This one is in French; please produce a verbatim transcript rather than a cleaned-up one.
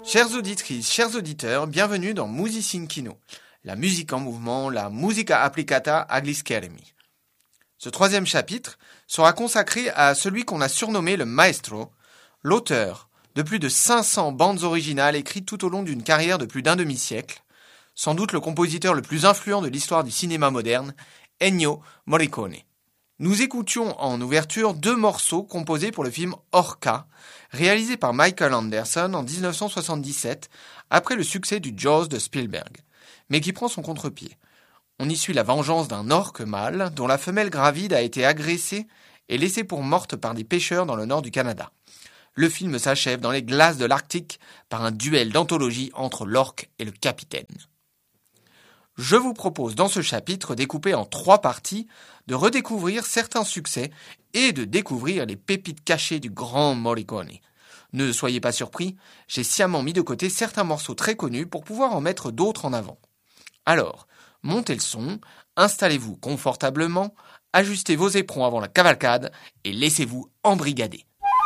Chères auditrices, chers auditeurs, bienvenue dans Music Kino, la musique en mouvement, la musica applicata agli schermi. Ce troisième chapitre sera consacré à celui qu'on a surnommé le maestro, l'auteur de plus de cinq cents bandes originales écrites tout au long d'une carrière de plus d'un demi-siècle, sans doute le compositeur le plus influent de l'histoire du cinéma moderne, Ennio Morricone. Nous écoutions en ouverture deux morceaux composés pour le film Orca, réalisé par Michael Anderson en dix-neuf cent soixante-dix-sept, après le succès du Jaws de Spielberg, mais qui prend son contre-pied. On y suit la vengeance d'un orque mâle dont la femelle gravide a été agressée et laissée pour morte par des pêcheurs dans le nord du Canada. Le film s'achève dans les glaces de l'Arctique par un duel d'anthologie entre l'orque et le capitaine. Je vous propose dans ce chapitre, découpé en trois parties, de redécouvrir certains succès et de découvrir les pépites cachées du grand Morricone. Ne soyez pas surpris, j'ai sciemment mis de côté certains morceaux très connus pour pouvoir en mettre d'autres en avant. Alors, montez le son, installez-vous confortablement, ajustez vos éperons avant la cavalcade et laissez-vous embrigader.